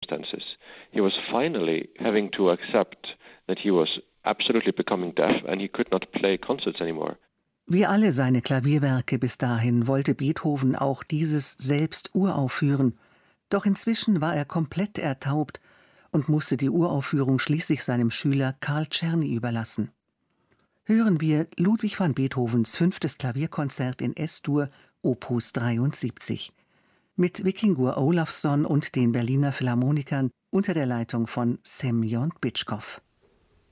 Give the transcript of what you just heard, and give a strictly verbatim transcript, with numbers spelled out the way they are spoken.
circumstances. He was finally having to accept that he was absolutely becoming deaf and he could not play concerts anymore. Wie alle seine Klavierwerke bis dahin wollte Beethoven auch dieses selbst uraufführen. Doch inzwischen war er komplett ertaubt und musste die Uraufführung schließlich seinem Schüler Carl Czerny überlassen. Hören wir Ludwig van Beethovens fünftes Klavierkonzert in S-Dur, Opus dreiundsiebzig. Mit Vikingur Olafsson und den Berliner Philharmonikern unter der Leitung von Semjon Bitschkow.